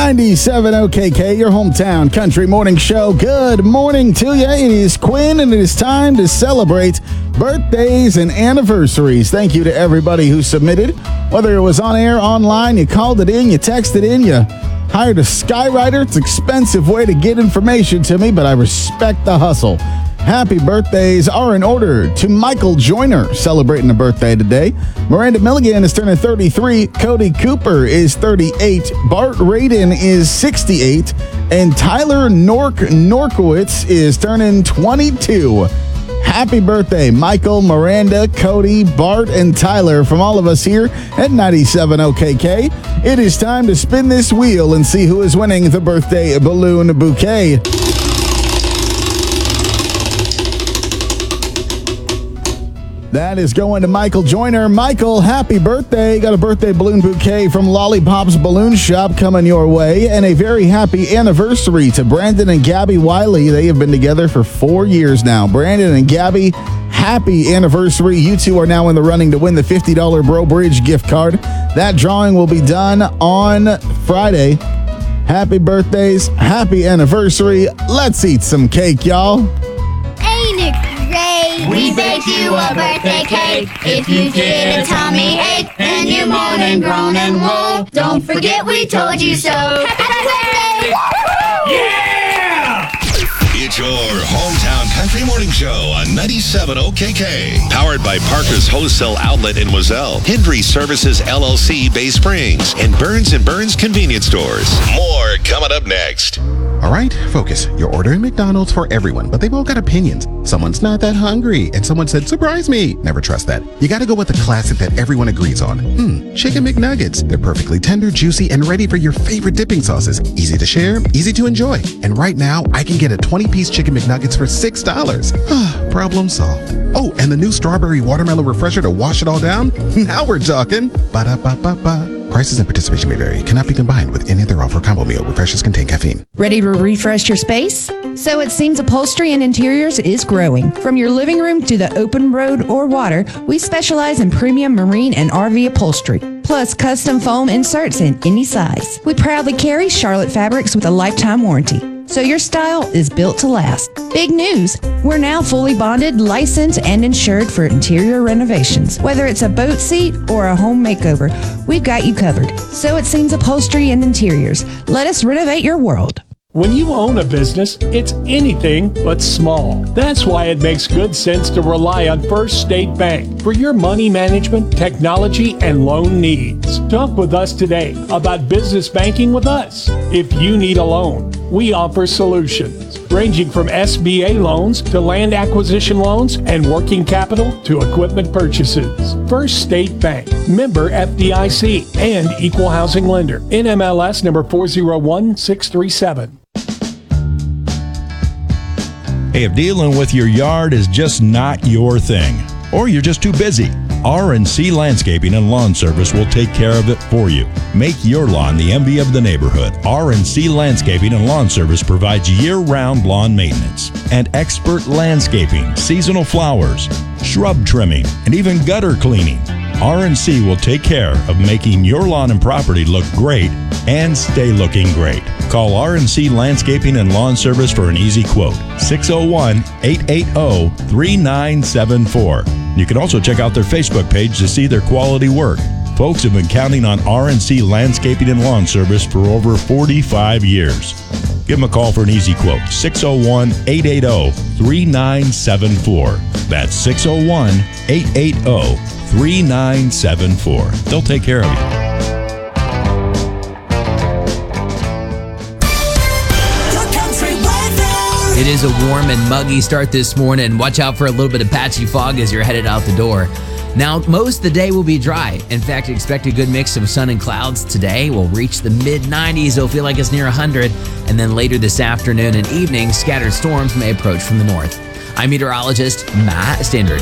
97 OKK, your hometown country morning show. Good morning to you. It is Quinn, and it is time to celebrate birthdays and anniversaries. Thank you to everybody who submitted. Whether it was on air, online, you called it in, you texted in, you hired a skywriter. It's an expensive way to get information to me, but I respect the hustle. Happy birthdays are in order to Michael Joyner, celebrating a birthday today. Miranda Milligan is turning 33. Cody Cooper is 38. Bart Radin is 68. And Tyler Norkowitz is turning 22. Happy birthday, Michael, Miranda, Cody, Bart, and Tyler, from all of us here at 97 OKK. It is time to spin this wheel and see who is winning the birthday balloon bouquet. That is going to Michael Joyner. Michael, happy birthday. Got a birthday balloon bouquet from Lollipops Balloon Shop coming your way. And a very happy anniversary to Brandon and Gabby Wiley. They have been together for 4 years now. Brandon and Gabby, happy anniversary. You two are now in the running to win the $50 Bro Bridge gift card. That drawing will be done on Friday. Happy birthdays. Happy anniversary. Let's eat some cake, y'all. Ain't it great? We baked you a birthday cake. If you get a tummy ache and you moan and groan and woe, don't forget we told you so. Happy birthday! Yeah! It's your hometown country morning show on 97 OKK. Powered by Parker's Wholesale Outlet in Moselle, Hendry Services LLC, Bay Springs, and Burns & Burns Convenience Stores. More coming up next. All right, focus. You're ordering McDonald's for everyone, but they've all got opinions. Someone's not that hungry, and someone said, surprise me. Never trust that. You gotta go with the classic that everyone agrees on. Chicken McNuggets. They're perfectly tender, juicy, and ready for your favorite dipping sauces. Easy to share, easy to enjoy. And right now, I can get a 20-piece chicken McNuggets for $6. Problem solved. Oh, and the new strawberry watermelon refresher to wash it all down? Now we're talking. Ba-da-ba-ba-ba. Prices and participation may vary. Cannot be combined with any other offer or combo meal. Refreshers contain caffeine. Ready to refresh your space? So it seems Upholstery and Interiors is growing. From your living room to the open road or water, we specialize in premium marine and RV upholstery, plus custom foam inserts in any size. We proudly carry Charlotte fabrics with a lifetime warranty, so your style is built to last. Big news! We're now fully bonded, licensed, and insured for interior renovations. Whether it's a boat seat or a home makeover, we've got you covered. So it seems Upholstery and Interiors. Let us renovate your world. When you own a business, it's anything but small. That's why it makes good sense to rely on First State Bank for your money management, technology, and loan needs. Talk with us today about business banking with us. If you need a loan, we offer solutions ranging from SBA loans to land acquisition loans and working capital to equipment purchases. First State Bank, member FDIC, and equal housing lender. NMLS number 401637. Hey, if dealing with your yard is just not your thing, or you're just too busy, R&C Landscaping and Lawn Service will take care of it for you. Make your lawn the envy of the neighborhood. R&C Landscaping and Lawn Service provides year-round lawn maintenance and expert landscaping, seasonal flowers, shrub trimming, and even gutter cleaning. R&C will take care of making your lawn and property look great and stay looking great. Call RNC Landscaping and Lawn Service for an easy quote. 601-880-3974. You can also check out their Facebook page to see their quality work. Folks have been counting on RNC Landscaping and Lawn Service for over 45 years. Give them a call for an easy quote. 601-880-3974. That's 601-880-3974. They'll take care of you. It is a warm and muggy start this morning. Watch out for a little bit of patchy fog as you're headed out the door. Now, most of the day will be dry. In fact, expect a good mix of sun and clouds today. We'll reach the mid-90s. It'll feel like it's near 100. And then later this afternoon and evening, scattered storms may approach from the north. I'm meteorologist Matt Standard.